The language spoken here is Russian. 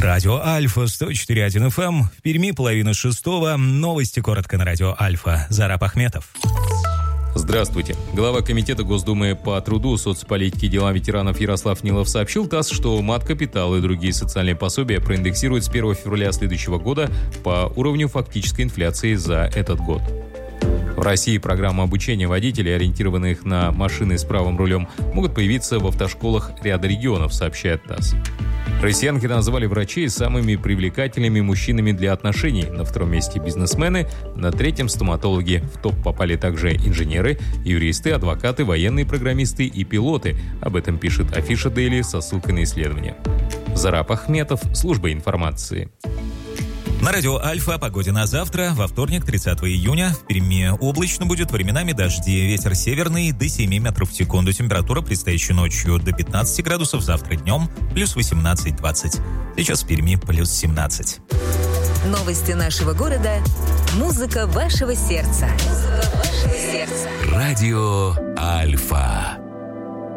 Радио Альфа, 104.1 FM. В Перми 5:30. Новости коротко на Радио Альфа. Зараб Ахметов. Здравствуйте. Глава Комитета Госдумы по труду, соцполитике и делам ветеранов Ярослав Нилов сообщил ТАСС, что мат-капитал и другие социальные пособия проиндексируют с 1 февраля следующего года по уровню фактической инфляции за этот год. В России программы обучения водителей, ориентированных на машины с правым рулем, могут появиться в автошколах ряда регионов, сообщает ТАСС. Россиянки назвали врачей самыми привлекательными мужчинами для отношений. На втором месте бизнесмены, на третьем стоматологи. В топ попали также инженеры, юристы, адвокаты, военные программисты и пилоты. Об этом пишет Афиша Дейли со ссылкой на исследование. Зараб Ахметов, служба информации. На Радио Альфа о погоде на завтра. Во вторник, 30 июня, в Перми облачно будет, временами дожди. Ветер северный до 7 метров в секунду. Температура предстоящей ночью до 15 градусов. Завтра днем плюс 18-20. Сейчас в Перми плюс 17. Новости нашего города. Музыка вашего сердца. Радио Альфа.